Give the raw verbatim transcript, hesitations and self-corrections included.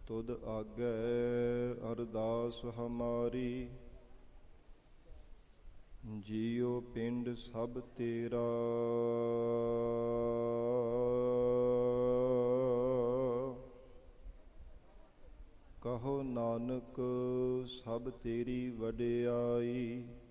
ਤੁਧ ਆਗੈ ਅਰਦਾਸ ਹਮਾਰੀ। ਜੀਉ ਪਿੰਡ ਸਭ ਤੇਰਾ, ਕਹੋ ਨਾਨਕ ਸਭ ਤੇਰੀ ਵਡਿਆਈ।